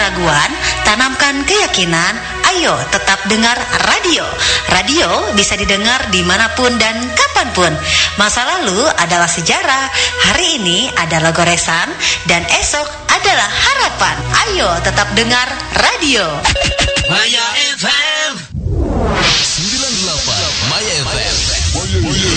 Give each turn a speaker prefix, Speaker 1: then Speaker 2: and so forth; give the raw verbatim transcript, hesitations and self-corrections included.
Speaker 1: keraguan, tanamkan keyakinan. Ayo tetap dengar radio. Radio bisa didengar dimanapun dan kapanpun. Masa lalu adalah sejarah, hari ini adalah goresan, dan esok adalah harapan. Ayo tetap dengar radio.
Speaker 2: Maya